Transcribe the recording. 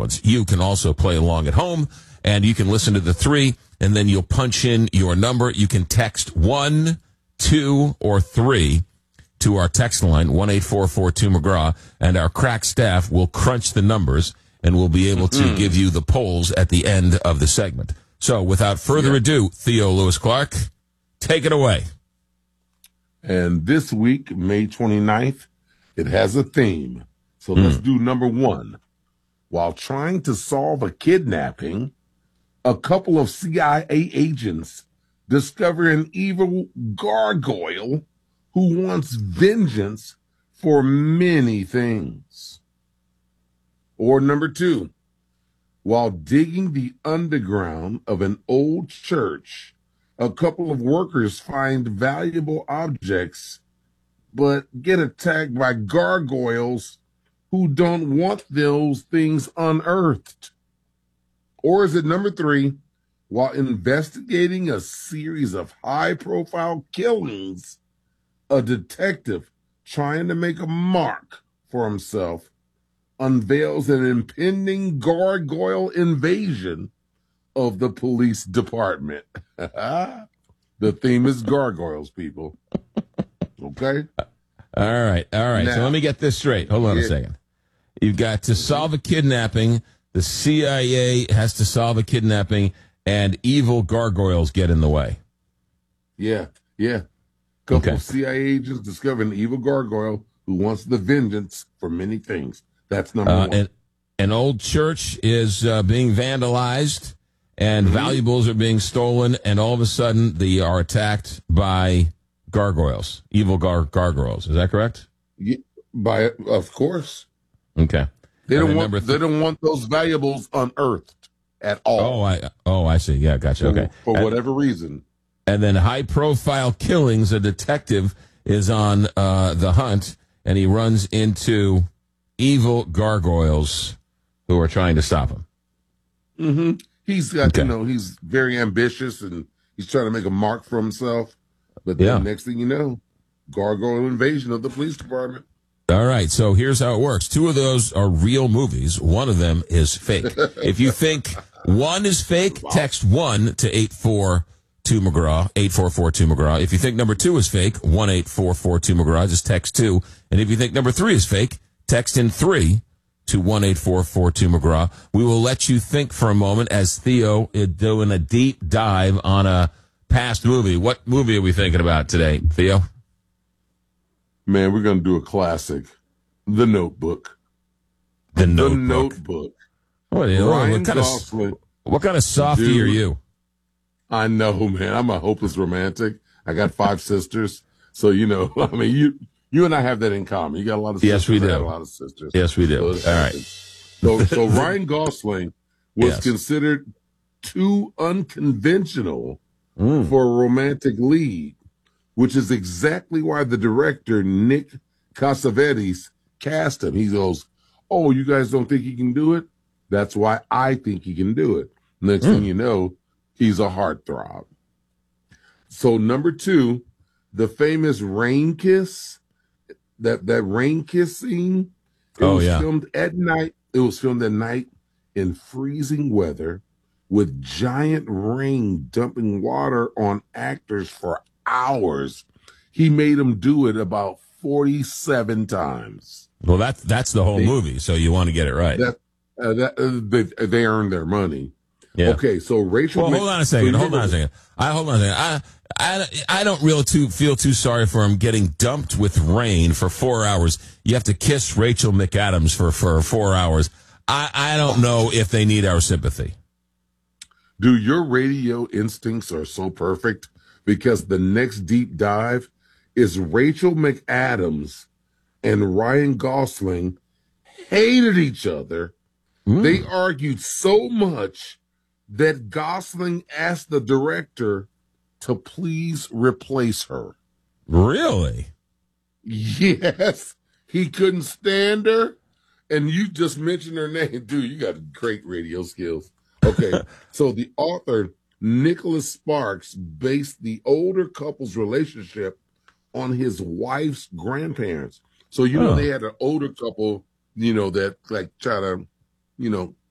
ones. You can also play along at home, and you can listen to the 3, and then you'll punch in your number. You can text 1, 2, or 3 to our text line, 1-844-2-McGraw, and our crack staff will crunch the numbers, and we'll be able to give you the polls at the end of the segment. So without further ado, Theo Lewis Clark, take it away. And this week, May 29th, it has a theme. So let's do number 1. While trying to solve a kidnapping, a couple of CIA agents discover an evil gargoyle who wants vengeance for many things. Or number 2, while digging the underground of an old church, a couple of workers find valuable objects, but get attacked by gargoyles who don't want those things unearthed. Or is it number 3, while investigating a series of high-profile killings, a detective trying to make a mark for himself unveils an impending gargoyle invasion of the police department. The theme is gargoyles, people. Okay? All right. Now, so let me get this straight. Hold on a second. You've got to solve a kidnapping. The CIA has to solve a kidnapping, and evil gargoyles get in the way. Yeah. Couple of CIA agents discover an evil gargoyle who wants the vengeance for many things. That's number 1. An old church is being vandalized, and valuables are being stolen, and all of a sudden they are attacked by gargoyles, evil gargoyles. Is that correct? Yeah, of course. Okay. They don't want those valuables unearthed at all. I see. Yeah, gotcha. Okay. For whatever reason. And then high-profile killings, a detective is on the hunt, and he runs into evil gargoyles who are trying to stop him. Mm-hmm. He's got, he's very ambitious, and he's trying to make a mark for himself. But then next thing you know, gargoyle invasion of the police department. All right, so here's how it works. 2 of those are real movies. 1 of them is fake. If you think 1 is fake, text 1 to 842-McGraw, 844-2-McGraw. If you think number 2 is fake, 1-844-2-McGraw, just text 2. And if you think number 3 is fake, text in 3 to 1-844-2-McGraw. We will let you think for a moment as Theo is doing a deep dive on a past movie. What movie are we thinking about today, Theo? Man, we're going to do a classic, The Notebook. The Notebook. What kind of softy are you? I know, man. I'm a hopeless romantic. I got 5 sisters. So, I mean, you and I have that in common. You got a lot of sisters. Yes, we do. I got a lot of sisters. Yes, we do. So all right. So Ryan Gosling was considered too unconventional for a romantic lead, which is exactly why the director, Nick Cassavetes, cast him. He goes, "Oh, you guys don't think he can do it? That's why I think he can do it." Next thing you know, he's a heartthrob. So number 2, the famous rain kiss, that rain kiss scene, it was filmed at night. It was filmed at night in freezing weather with giant rain dumping water on actors for hours. He made them do it about 47 times. Well, that's the whole movie, so you want to get it right. They earned their money. Yeah. Okay, so Rachel. Well, hold on a second. I don't really feel too sorry for him getting dumped with rain for 4 hours. You have to kiss Rachel McAdams for 4 hours. I don't know if they need our sympathy. Dude, your radio instincts are so perfect because the next deep dive is Rachel McAdams and Ryan Gosling hated each other. They argued so much that Gosling asked the director to please replace her. Really? Yes. He couldn't stand her. And you just mentioned her name. Dude, you got great radio skills. Okay. So the author, Nicholas Sparks, based the older couple's relationship on his wife's grandparents. So, they had an older couple, that like try to,